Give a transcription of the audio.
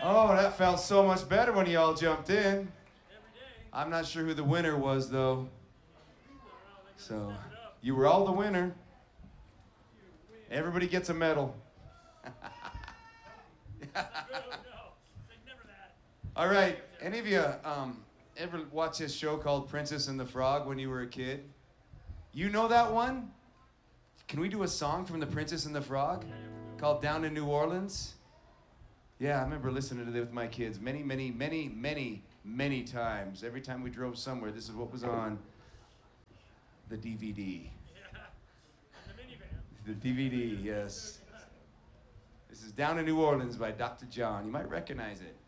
Oh, that felt so much better when you all jumped in. I'm not sure who the winner was, though. So, you were all the winner. Everybody gets a medal. All right, any of you ever watch this show called Princess and the Frog when you were a kid? You know that one? Can we do a song from The Princess and the Frog called Down in New Orleans? Yeah, I remember listening to it with my kids many times. Every time we drove somewhere, this is what was on the DVD. The DVD, yes. This is Down in New Orleans by Dr. John. You might recognize it.